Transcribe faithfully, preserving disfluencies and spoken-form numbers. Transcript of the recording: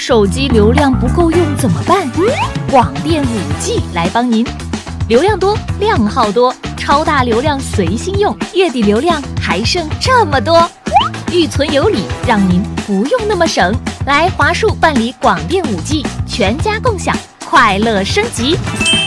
手机流量不够用怎么办？广电五 G 来帮您，流量多，量号多，超大流量随心用，月底流量还剩这么多，预存有礼，让您不用那么省。来华数办理广电五 G，全家共享，快乐升级。